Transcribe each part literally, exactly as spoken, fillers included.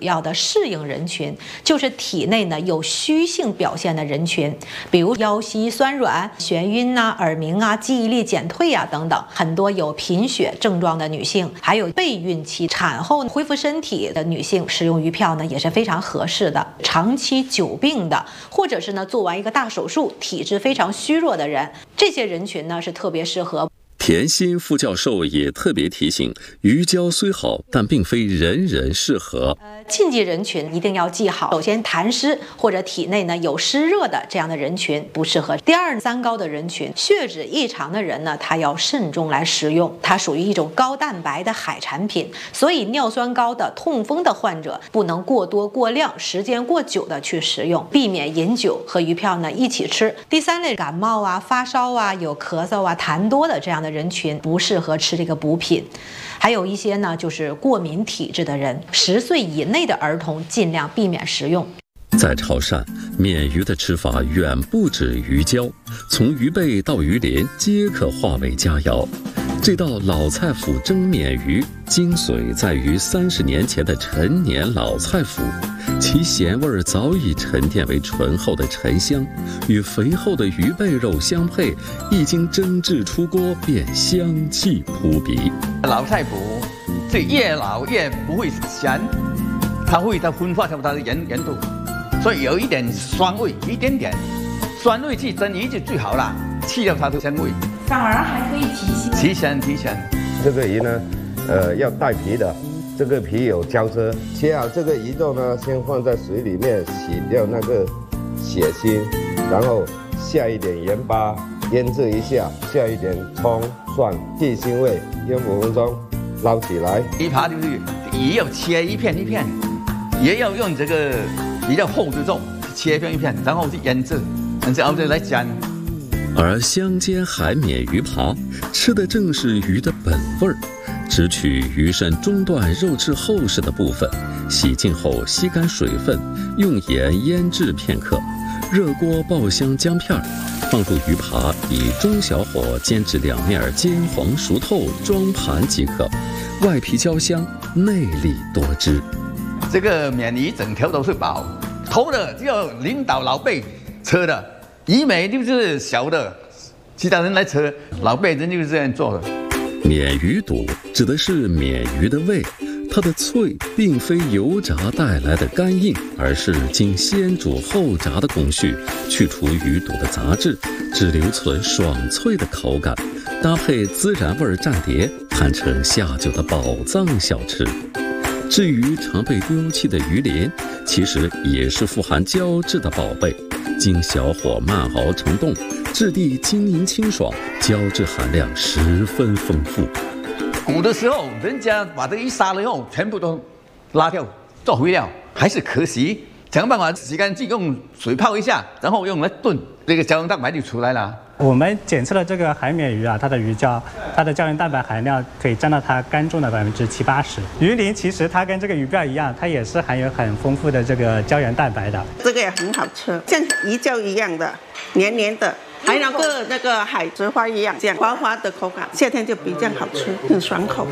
要的适应人群，就是体内呢有虚性表现的人群，比如腰膝酸软、眩晕呐、耳鸣啊、记忆力减退啊等等。很多有贫血症状的女性，还有备孕期、产后恢复身体的女性，使用鱼票呢也是非常合适的。长期久病的，或者是呢做完一个大手术、体质非常虚弱的人，这些人群呢是特别适合。 田心副教授也特别提醒，鱼胶虽好，但并非人人适合。 呃，禁忌人群一定要记好。首先，痰湿或者体内呢有湿热的这样的人群不适合。第二，三高的人群，血脂异常的人呢，他要慎重来食用。它属于一种高蛋白的海产品，所以尿酸高的、痛风的患者不能过多过量、时间过久的去食用，避免饮酒和鱼票呢一起吃。第三类，感冒啊、发烧啊、有咳嗽啊、痰多的这样的人群不适合吃这个补品。还有一些呢，就是过敏体质的人，十岁以内的儿童尽量避免食用。 在潮汕，免鱼的吃法远不止鱼胶，从鱼背到鱼鳞皆可化为佳肴。这道老菜府蒸免鱼，精髓在于三十年前的陈年老菜府，其咸味早已沉淀为醇厚的沉香，与肥厚的鱼背肉相配，一经蒸制出锅便香气扑鼻。 老菜府这越老越不会咸，它会它分化成它的盐盐度，所以有一点酸味，一点点酸味去蒸鱼就最好了，去掉它的香味。 反而还可以提鲜， 提鲜提鲜。 这个鱼呢，呃，要带皮的，这个皮有胶质。切好这个鱼肉呢，先放在水里面洗掉那个血腥，然后下一点盐巴腌制一下，下一点葱蒜去腥味，腌五分钟，捞起来。 鱼扒就是也要切一片一片，也要用这个比较厚的肉切一片一片，然后去腌制，然后再来煎。 而香煎海免鱼扒，吃的正是鱼的本味儿。只取鱼身中段肉质厚实的部分，洗净后吸干水分，用盐腌制片刻。热锅爆香姜片，放入鱼扒，以中小火煎至两面煎黄熟透，装盘即可。外皮焦香，内里多汁。 这个免鱼整条都是宝，头的就要领导老辈吃的。鱼尾就是小的，其他人来吃，老辈人就是这样做的。 免鱼肚指的是免鱼的味，它的脆并非油炸带来的干硬，而是经先煮后炸的工序，去除鱼肚的杂质，只留存爽脆的口感，搭配孜然味蘸碟，堪称下酒的宝藏小吃。至于常被丢弃的鱼鳞，其实也是富含胶质的宝贝，经小火慢熬成冻，质地晶莹清爽，胶质含量十分丰富。 古的时候，人家把这个鱼杀了以后，全部都拉掉做肥料，还是可惜。想办法洗干净，用水泡一下，然后用来炖，这个胶原蛋白就出来了。 我们检测了这个海免鱼啊，它的鱼胶，它的胶原蛋白含量可以占到它干重的百分之七八十。鱼鳞其实它跟这个鱼鳔一样，它也是含有很丰富的这个胶原蛋白的。 这个也很好吃，像鱼胶一样的，黏黏的，还能够那个海蜇花一样，这样滑滑的口感，夏天就比较好吃，很爽口。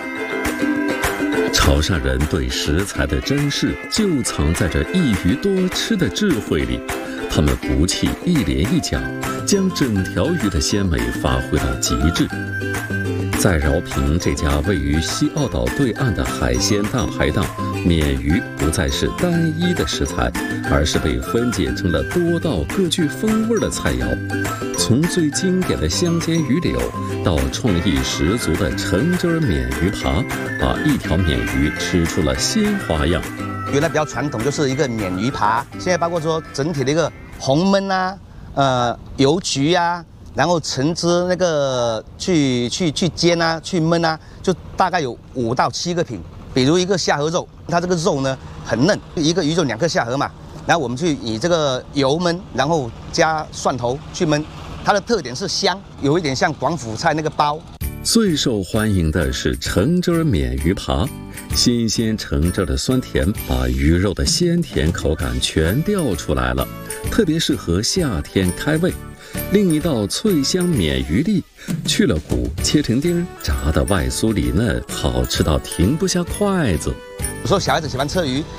潮汕人对食材的珍视，就藏在这一鱼多吃的智慧里。他们不弃一鳞一甲，将整条鱼的鲜美发挥到极致。在饶平这家位于西澳岛对岸的海鲜大排档，免鱼不再是单一的食材，而是被分解成了多道各具风味的菜肴。从最经典的香煎鱼柳，到创意十足的橙汁免鱼扒，把一条免鱼吃出了新花样。 原来比较传统，就是一个免鱼扒，现在包括说整体的一个红焖啊，呃油焗啊，然后橙汁那个去去去煎啊，去焖啊，就大概有五到七个品。比如一个下颌肉，它这个肉呢很嫩，一个鱼肉两颗下颌嘛，然后我们去以这个油焖，然后加蒜头去焖，它的特点是香，有一点像广府菜那个包。 最受欢迎的是橙汁免鱼扒，新鲜橙汁的酸甜把鱼肉的鲜甜口感全调出来了，特别适合夏天开胃。另一道脆香免鱼粒，去了骨，切成丁，炸得外酥里嫩，好吃到停不下筷子。 有时候小孩子喜欢吃鱼，